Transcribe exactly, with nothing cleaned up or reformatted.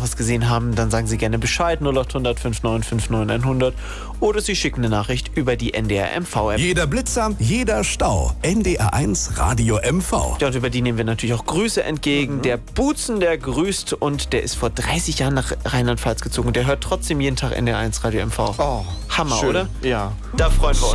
Besonderes gesehen haben, dann sagen Sie gerne Bescheid, null acht hundert fünf neun fünf neun hundert. Oder Sie schicken eine Nachricht über die N D R M V-App. Jeder Blitzer, jeder Stau. N D R eins Radio M V. Ja, und über die nehmen wir natürlich auch Grüße entgegen. Mhm. Der Buzen, der grüßt und der ist vor dreißig Jahren nach Rheinland-Pfalz gezogen. Und der hört trotzdem jeden Tag N D R eins Radio M V. Oh, Hammer, schön. oder? Ja. Da freuen wir uns.